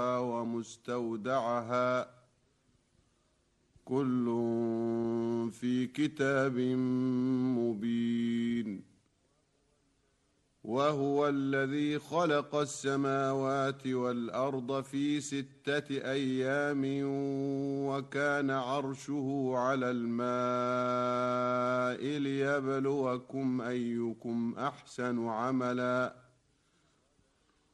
ومستودعها كل في كتاب مبين. وهو الذي خلق السماوات والأرض في 6 أيام وكان عرشه على الماء ليبلوكم أيكم أحسن عملا